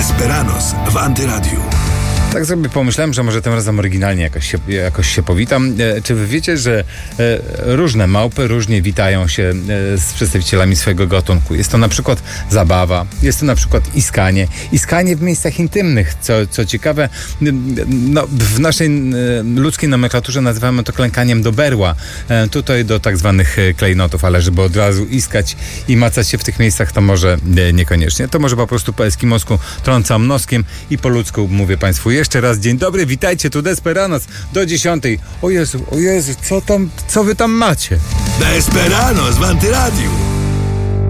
Desperados w Antyradiu. Tak sobie pomyślałem, że może tym razem oryginalnie jakoś się powitam. Czy wy wiecie, że różne małpy różnie witają się z przedstawicielami swojego gatunku? Jest to na przykład zabawa, jest to na przykład iskanie. Iskanie w miejscach intymnych, co ciekawe, no, w naszej ludzkiej nomenklaturze nazywamy to klękaniem do berła. Tutaj do tak zwanych klejnotów, ale żeby od razu iskać i macać się w tych miejscach, to może niekoniecznie. To może po prostu po eskimosku trącam noskiem i po ludzku mówię Państwu jeszcze raz dzień dobry, witajcie tu Desperados do 10. O Jezu, co wy tam macie? Desperados w Antyradiu.